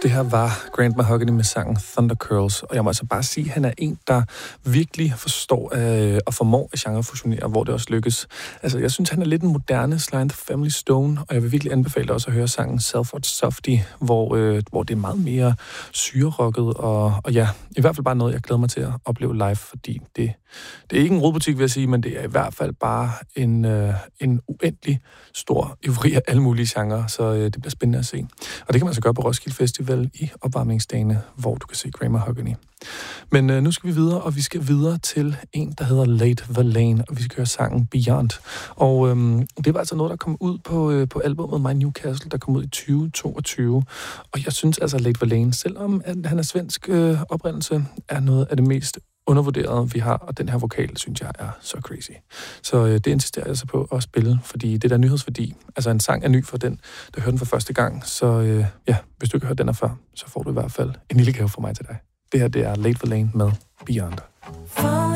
Det her var Grant Mahogany med sangen Thunder Curls, og jeg må altså bare sige, at han er en, der virkelig forstår og formår at genrefusionere, hvor det også lykkes. Altså, jeg synes, han er lidt en moderne Sly and the Family Stone, og jeg vil virkelig anbefale dig også at høre sangen Salford Softy, hvor det er meget mere syrerocket, og ja, i hvert fald bare noget, jeg glæder mig til at opleve live, fordi det er ikke en rodbutik, vil jeg sige, men det er i hvert fald bare en uendelig stor eufori af alle mulige genrer, så det bliver spændende at se. Og det kan man så gøre på Roskilde Festival i opvarmningsdagene, hvor du kan se Grant Mahogany. Men nu skal vi videre, og vi skal videre til en, der hedder Late Verlaine, og vi skal høre sangen Beyond. Og det var altså noget, der kom ud på albumet My Newcastle, der kom ud i 2022. Og jeg synes altså, Late Verlaine, selvom han er svensk oprindelse, er noget af det mest undervurderede, vi har, og den her vokal, synes jeg, er så crazy. Så det insisterer jeg så på at spille, fordi det der nyhedsværdi, altså en sang er ny for den, der hører den for første gang, så ja, hvis du ikke har hørt den her før, så får du i hvert fald en lille gave fra mig til dig. Det her, det er Late Verlaine med Beyond.